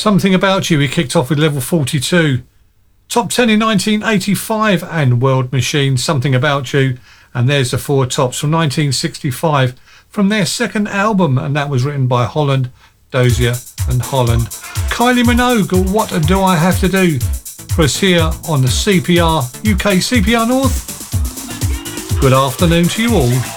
Something About You, we kicked off with Level 42. Top 10 in 1985 and World Machine, Something About You. And there's the four tops from 1965 from their second album, and that was written by Holland, Dozier and Holland. Kylie Minogue, What Do I Have to Do? For us here on the CPR, UK CPR North. Good afternoon to you all.